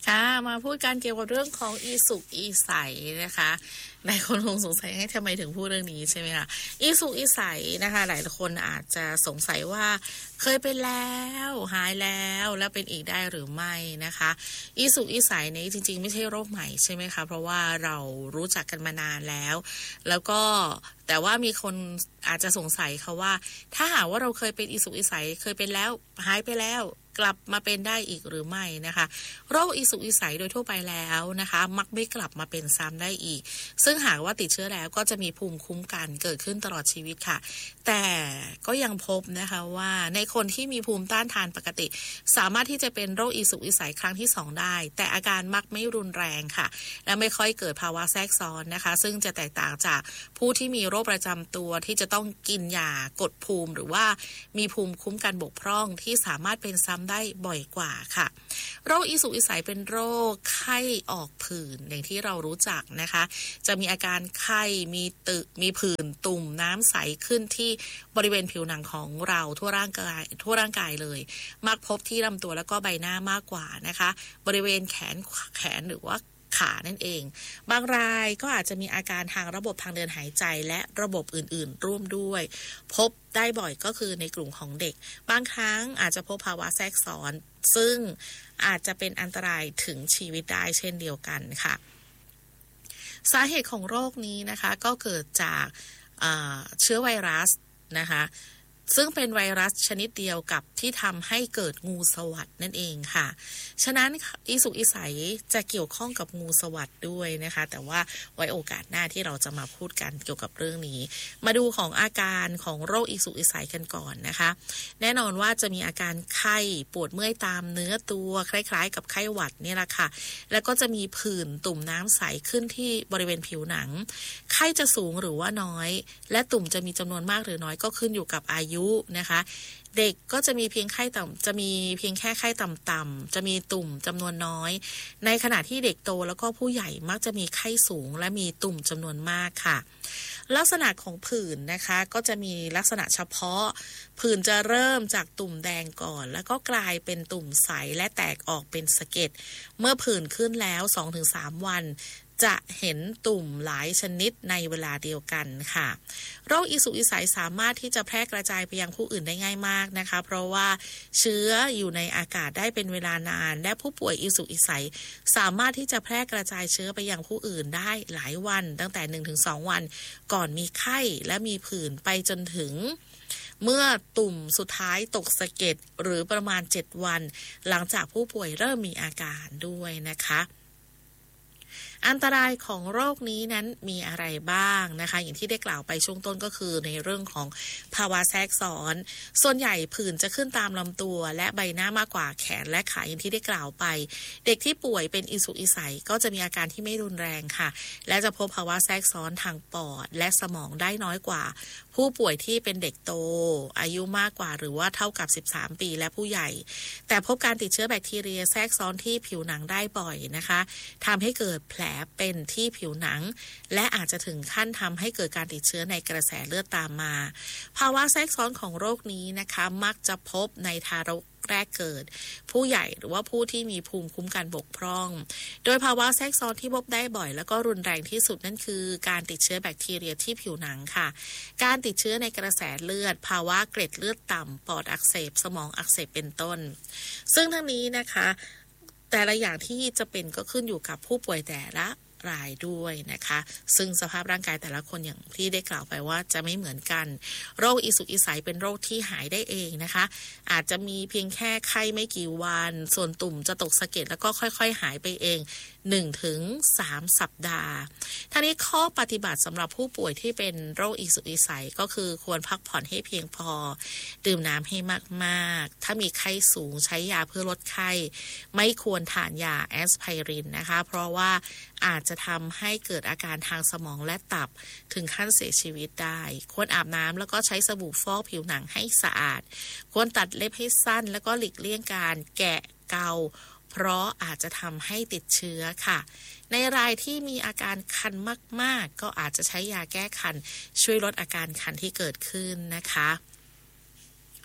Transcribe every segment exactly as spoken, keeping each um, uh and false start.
ค่ะมาพูดกันเกี่ยวกับเรื่องของอีสุกอีใสนะคะหลายคนคงสงสัยให้ทำไมถึงพูดเรื่องนี้ใช่ไหมคะอีสุกอีใสนะคะหลายคนอาจจะสงสัยว่าเคยเป็นแล้วหายแล้วแล้วเป็นอีกได้หรือไม่นะคะอีสุกอีใสนี้จริงๆไม่ใช่โรคใหม่ใช่ไหมคะเพราะว่าเรารู้จักกันมานานแล้วแล้วก็แต่ว่ามีคนอาจจะสงสัยค่ะว่าถ้าหากว่าเราเคยเป็นอีสุกอีใสเคยเป็นแล้วหายไปแล้วกลับมาเป็นได้อีกหรือไม่นะคะโรคอีสุกอีใสโดยทั่วไปแล้วนะคะมักไม่กลับมาเป็นซ้ำได้อีกซึ่งหากว่าติดเชื้อแล้วก็จะมีภูมิคุ้มกันเกิดขึ้นตลอดชีวิตค่ะแต่ก็ยังพบนะคะว่าในคนที่มีภูมิต้านทานปกติสามารถที่จะเป็นโรคอีสุกอีใสครั้งที่สองได้แต่อาการมักไม่รุนแรงค่ะและไม่ค่อยเกิดภาวะแทรกซ้อนนะคะซึ่งจะแตกต่างจากผู้ที่มีโรคประจำตัวที่จะต้องกินยากดภูมิหรือว่ามีภูมิคุ้มกันบกพร่องที่สามารถเป็นซ้ำได้บ่อยกว่าค่ะโรคอีสุกอีใสเป็นโรคไข้ออกผื่นอย่างที่เรารู้จักนะคะจะมีอาการไข้มีตึมีผื่นตุ่มน้ำใสขึ้นที่บริเวณผิวหนังของเราทั่วร่างกายทั่วร่างกายเลยมักพบที่ลำตัวแล้วก็ใบหน้ามากกว่านะคะบริเวณแขนแขนหรือว่าขานั่นเองบางรายก็อาจจะมีอาการทางระบบทางเดินหายใจและระบบอื่นๆร่วมด้วยพบได้บ่อยก็คือในกลุ่มของเด็กบางครั้งอาจจะพบภาวะแทรกซ้อนซึ่งอาจจะเป็นอันตรายถึงชีวิตได้เช่นเดียวกันค่ะสาเหตุของโรคนี้นะคะก็เกิดจากเชื้อไวรัสนะคะซึ่งเป็นไวรัสชนิดเดียวกับที่ทำให้เกิดงูสวัสด์นั่นเองค่ะฉะนั้นอีสุกอีใสจะเกี่ยวข้องกับงูสวัสด์ด้วยนะคะแต่ว่าไว้โอกาสหน้าที่เราจะมาพูดกันเกี่ยวกับเรื่องนี้มาดูของอาการของโรคอีสุกอีใสกันก่อนนะคะแน่นอนว่าจะมีอาการไข้ปวดเมื่อยตามเนื้อตัวคล้ายๆกับไข้หวัดนี่แหละค่ะแล้วก็จะมีผื่นตุ่มน้ำใสขึ้นที่บริเวณผิวหนังไข้จะสูงหรือว่าน้อยและตุ่มจะมีจำนวนมากหรือน้อยก็ขึ้นอยู่กับอายุนะคะเด็กก็จะมีเพียงไข้ต่ำจะมีเพียงแค่ไข้ต่ำๆจะมีตุ่มจำนวนน้อยในขณะที่เด็กโตแล้วก็ผู้ใหญ่มักจะมีไข้สูงและมีตุ่มจำนวนมากค่ะลักษณะของผื่นนะคะก็จะมีลักษณะเฉพาะผื่นจะเริ่มจากตุ่มแดงก่อนแล้วก็กลายเป็นตุ่มใสและแตกออกเป็นสะเก็ดเมื่อผื่นขึ้นแล้ว สองถึงสาม วันจะเห็นตุ่มหลายชนิดในเวลาเดียวกันค่ะโรคอีสุกอีใสสามารถที่จะแพร่กระจายไปยังผู้อื่นได้ง่ายมากนะคะเพราะว่าเชื้ออยู่ในอากาศได้เป็นเวลานานและผู้ป่วยอีสุกอีใสสามารถที่จะแพร่กระจายเชื้อไปยังผู้อื่นได้หลายวันตั้งแต่ หนึ่งถึงสอง วันก่อนมีไข้และมีผื่นไปจนถึงเมื่อตุ่มสุดท้ายตกสะเก็ดหรือประมาณเจ็ดวันหลังจากผู้ป่วยเริ่มมีอาการด้วยนะคะอันตรายของโรคนี้นั้นมีอะไรบ้างนะคะอย่างที่ได้กล่าวไปช่วงต้นก็คือในเรื่องของภาวะแทรกซ้อนส่วนใหญ่ผื่นจะขึ้นตามลำตัวและใบหน้ามากกว่าแขนและขาอย่างที่ได้กล่าวไปเด็กที่ป่วยเป็นอีสุกอีใสก็จะมีอาการที่ไม่รุนแรงค่ะและจะพบภาวะแทรกซ้อนทางปอดและสมองได้น้อยกว่าผู้ป่วยที่เป็นเด็กโตอายุมากกว่าหรือว่าเท่ากับสิบสามปีและผู้ใหญ่แต่พบการติดเชื้อแบคทีเรียแทรกซ้อนที่ผิวหนังได้บ่อยนะคะทำให้เกิดแผลเป็นที่ผิวหนังและอาจจะถึงขั้นทำให้เกิดการติดเชื้อในกระแสเลือดตามมาภาวะแทรกซ้อนของโรคนี้นะคะมักจะพบในทารกแรกเกิดผู้ใหญ่หรือว่าผู้ที่มีภูมิคุ้มกันบกพร่องโดยภาวะแทรกซ้อนที่พบได้บ่อยแล้วก็รุนแรงที่สุดนั่นคือการติดเชื้อแบคทีเรียที่ผิวหนังค่ะการติดเชื้อในกระแสเลือดภาวะเกล็ดเลือดต่ำปอดอักเสบสมองอักเสบเป็นต้นซึ่งทั้งนี้นะคะแต่ละอย่างที่จะเป็นก็ขึ้นอยู่กับผู้ป่วยแต่ละรายด้วยนะคะซึ่งสภาพร่างกายแต่ละคนอย่างที่ได้กล่าวไปว่าจะไม่เหมือนกันโรคอีสุกอีใสเป็นโรคที่หายได้เองนะคะอาจจะมีเพียงแค่ไข้ไม่กี่วันส่วนตุ่มจะตกสะเก็ดแล้วก็ค่อยๆหายไปเอง หนึ่งถึงสาม สัปดาห์ทั้งนี้ข้อปฏิบัติสำหรับผู้ป่วยที่เป็นโรคอีสุกอีใสก็คือควรพักผ่อนให้เพียงพอดื่มน้ำให้มากๆถ้ามีไข้สูงใช้ยาเพื่อลดไข้ไม่ควรทานยาแอสไพรินนะคะเพราะว่าอาจจะทำให้เกิดอาการทางสมองและตับถึงขั้นเสียชีวิตได้ควรอาบน้ำแล้วก็ใช้สบู่ฟอกผิวหนังให้สะอาดควรตัดเล็บให้สั้นแล้วก็หลีกเลี่ยงการแกะเกาเพราะอาจจะทำให้ติดเชื้อค่ะในรายที่มีอาการคันมากๆก็อาจจะใช้ยาแก้คันช่วยลดอาการคันที่เกิดขึ้นนะคะ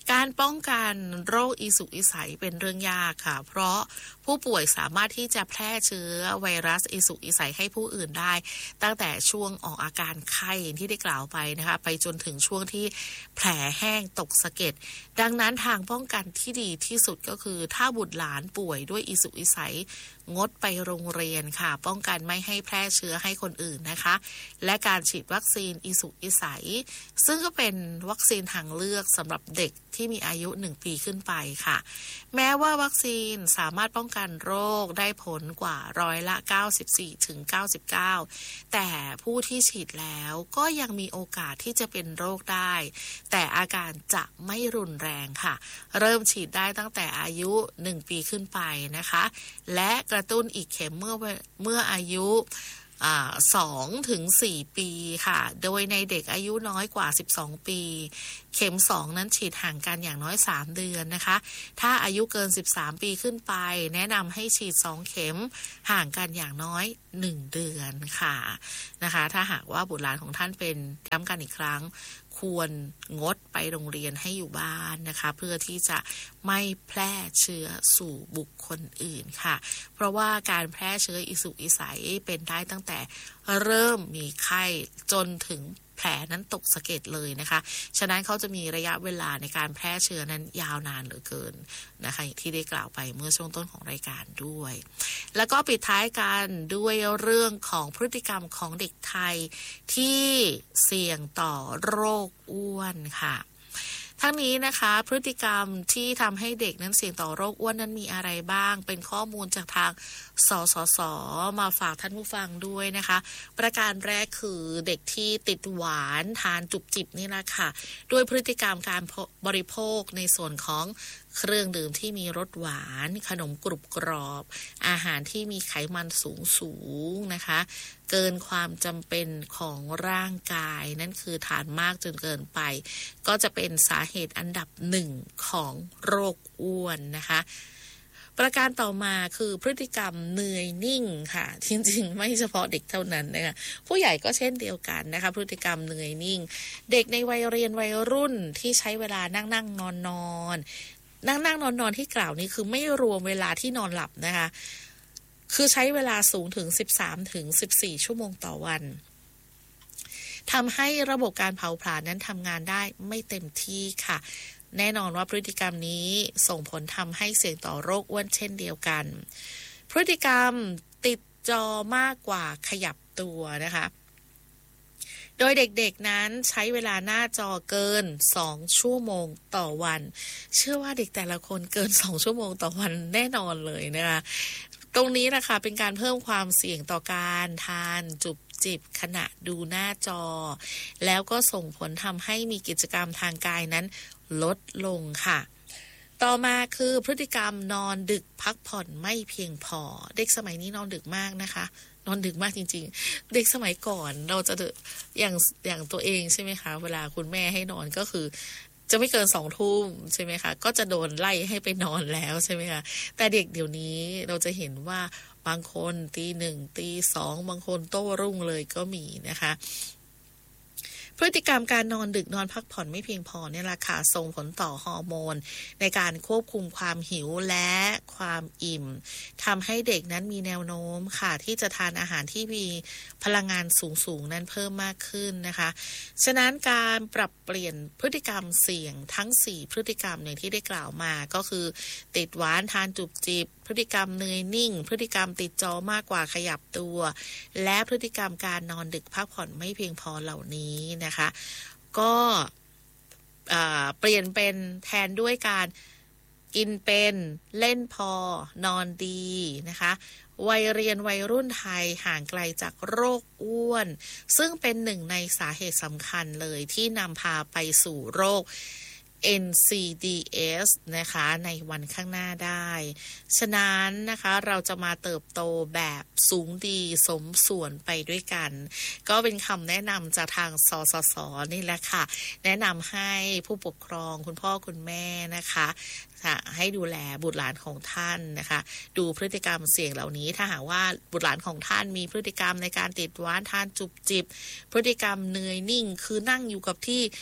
การป้องกันโรคอีสุกอีใสเป็นเรื่องยากค่ะเพราะผู้ป่วยสามารถที่จะแพร่เชื้อไวรัสอีสุกอีใสให้ผู้อื่นได้ตั้งแต่ช่วงออกอาการไข้ที่ได้กล่าวไปนะคะไปจนถึงช่วงที่แผลแห้งตกสะเก็ดดังนั้นทางป้องกันที่ดีที่สุดก็คือถ้าบุตรหลานป่วยด้วยอีสุกอีใสงดไปโรงเรียนค่ะป้องกันไม่ให้แพร่เชื้อให้คนอื่นนะคะและการฉีดวัคซีนอีสุกอีใสซึ่งก็เป็นวัคซีนทางเลือกสำหรับเด็กที่มีอายุหนึ่งปีขึ้นไปค่ะแม้ว่าวัคซีนสามารถป้องกันโรคได้ผลกว่าร้อยละ เก้าสิบสี่ถึงเก้าสิบเก้า แต่ผู้ที่ฉีดแล้วก็ยังมีโอกาสที่จะเป็นโรคได้แต่อาการจะไม่รุนแรงค่ะเริ่มฉีดได้ตั้งแต่อายุหนึ่งปีขึ้นไปนะคะและกระตุ้นอีกเข็มเมื่อเมื่ออายุสองถึงสี่ปีค่ะโดยในเด็กอายุน้อยกว่าสิบสองปีเข็มสองนั้นฉีดห่างกันอย่างน้อยสามเดือนนะคะถ้าอายุเกินสิบสามปีขึ้นไปแนะนำให้ฉีดสองเข็มห่างกันอย่างน้อยหนึ่งเดือนค่ะนะคะถ้าหากว่าบุตรหลานของท่านเป็นย้ำกันอีกครั้งควรงดไปโรงเรียนให้อยู่บ้านนะคะเพื่อที่จะไม่แพร่เชื้อสู่บุคคลอื่นค่ะเพราะว่าการแพร่เชื้ออีสุกอีใสเป็นได้ตั้งแต่เริ่มมีไข้จนถึงแผลนั้นตกสะเก็ดเลยนะคะฉะนั้นเขาจะมีระยะเวลาในการแพร่เชื้อนั้นยาวนานเหลือเกินนะคะที่ได้กล่าวไปเมื่อช่วงต้นของรายการด้วยแล้วก็ปิดท้ายกันด้วยเรื่องของพฤติกรรมของเด็กไทยที่เสี่ยงต่อโรคอ้วนค่ะทั้งนี้นะคะพฤติกรรมที่ทำให้เด็กนั้นเสี่ยงต่อโรคอ้วนนั้นมีอะไรบ้างเป็นข้อมูลจากทางสสส.มาฝากท่านผู้ฟังด้วยนะคะประการแรกคือเด็กที่ติดหวานทานจุบจิบนี่แหละค่ะด้วยพฤติกรรมการบริโภคในส่วนของเครื่องดื่มที่มีรสหวานขนมกรุบกรอบอาหารที่มีไขมันสูงสูงนะคะเกินความจำเป็นของร่างกายนั่นคือทานมากจนเกินไปก็จะเป็นสาเหตุอันดับหนึ่งของโรคอ้วนนะคะประการต่อมาคือพฤติกรรมเหนื่อยนิ่งค่ะจริงๆไม่เฉพาะเด็กเท่านั้นนะคะผู้ใหญ่ก็เช่นเดียวกันนะคะพฤติกรรมเหนื่อยนิ่งเด็กในวัยเรียนวัยรุ่นที่ใช้เวลานั่งนั่งนอนนอนนั่งนั่งนอนนอนที่กล่าวนี้คือไม่รวมเวลาที่นอนหลับนะคะคือใช้เวลาสูงถึง สิบสามถึงสิบสี่ ชั่วโมงต่อวันทำให้ระบบการเผาผลาญนั้นทำงานได้ไม่เต็มที่ค่ะแน่นอนว่าพฤติกรรมนี้ส่งผลทำให้เสี่ยงต่อโรคอ้วนเช่นเดียวกันพฤติกรรมติดจอมากกว่าขยับตัวนะคะโดยเด็กๆนั้นใช้เวลาหน้าจอเกินสองชั่วโมงต่อวันเชื่อว่าเด็กแต่ละคนเกินสองชั่วโมงต่อวันแน่นอนเลยนะคะตรงนี้นะคะเป็นการเพิ่มความเสี่ยงต่อการทานจุบจิบขณะดูหน้าจอแล้วก็ส่งผลทำให้มีกิจกรรมทางกายนั้นลดลงค่ะต่อมาคือพฤติกรรมนอนดึกพักผ่อนไม่เพียงพอเด็กสมัยนี้นอนดึกมากนะคะนอนดึกมากจริงๆเด็กสมัยก่อนเราจะอย่างอย่างตัวเองใช่ไหมคะเวลาคุณแม่ให้นอนก็คือจะไม่เกินสองทุ่มใช่ไหมคะก็จะโดนไล่ให้ไปนอนแล้วใช่ไหมคะแต่เด็กเดี๋ยวนี้เราจะเห็นว่าบางคนตีหนึ่งตีสองบางคนโต้รุ่งเลยก็มีนะคะพฤติกรรมการนอนดึกนอนพักผ่อนไม่เพียงพอเนี่ยแหละค่ะส่งผลต่อฮอร์โมนในการควบคุมความหิวและความอิ่มทำให้เด็กนั้นมีแนวโน้มค่ะที่จะทานอาหารที่มีพลังงานสูงๆนั้นเพิ่มมากขึ้นนะคะฉะนั้นการปรับเปลี่ยนพฤติกรรมเสี่ยงทั้งสี่พฤติกรรมอย่างที่ได้กล่าวมาก็คือติดหวานทานจุบจิบพฤติกรรมเหนื่อยนิ่งพฤติกรรมติดจอมากกว่าขยับตัวและพฤติกรรมการนอนดึกพักผ่อนไม่เพียงพอเหล่านี้นะคะก็เปลี่ยนเป็นแทนด้วยการกินเป็นเล่นพอนอนดีนะคะวัยเรียนวัยรุ่นไทยห่างไกลจากโรคอ้วนซึ่งเป็นหนึ่งในสาเหตุสำคัญเลยที่นำพาไปสู่โรค เอ็น ซี ดี เอส นะคะในวันข้างหน้าได้ฉะนั้นนะคะเราจะมาเติบโตแบบสูงดีสมส่วนไปด้วยกันก็เป็นคำแนะนำจากทางสสส.นี่แหละค่ะแนะนำให้ผู้ปกครองคุณพ่อคุณแม่นะคะให้ดูแลบุตรหลานของท่านนะคะดูพฤติกรรมเสี่ยงเหล่านี้ถ้าหากว่าบุตรหลานของท่านมีพฤติกรรมในการติดหวานทานจุบจิบพฤติกรรมเหนื่อยนิ่งคือนั่งอยู่กับที่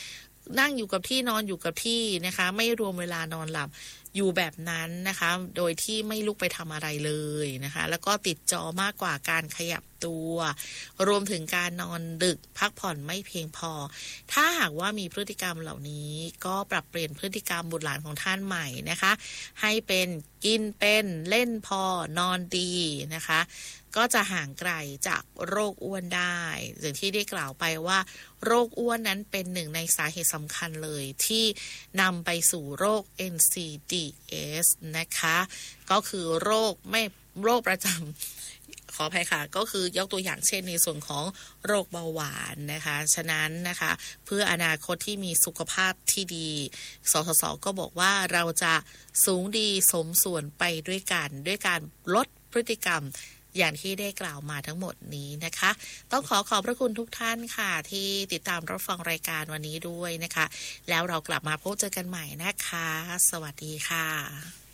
นั่งอยู่กับที่นอนอยู่กับที่นะคะไม่รวมเวลานอนหลับอยู่แบบนั้นนะคะโดยที่ไม่ลุกไปทำอะไรเลยนะคะแล้วก็ติดจอมากกว่าการขยับตัวรวมถึงการนอนดึกพักผ่อนไม่เพียงพอถ้าหากว่ามีพฤติกรรมเหล่านี้ก็ปรับเปลี่ยนพฤติกรรมบุตรหลานของท่านใหม่นะคะให้เป็นกินเป็นเล่นพอนอนดีนะคะก็จะห่างไกลจากโรคอ้วนได้อย่างที่ได้กล่าวไปว่าโรคอ้วนนั้นเป็นหนึ่งในสาเหตุสำคัญเลยที่นำไปสู่โรค เอ็น ซี ดี เอส นะคะก็คือโรคไม่โรคประจำขออภัยค่ะก็คือยกตัวอย่างเช่นในส่วนของโรคเบาหวานนะคะฉะนั้นนะคะเพื่ออนาคตที่มีสุขภาพที่ดีสสสก็บอกว่าเราจะสูงดีสมส่วนไปด้วยกันด้วยการลดพฤติกรรมอย่างที่ได้กล่าวมาทั้งหมดนี้นะคะต้องขอขอบพระคุณทุกท่านค่ะที่ติดตามรับฟังรายการวันนี้ด้วยนะคะแล้วเรากลับมาพบเจอกันใหม่นะคะสวัสดีค่ะ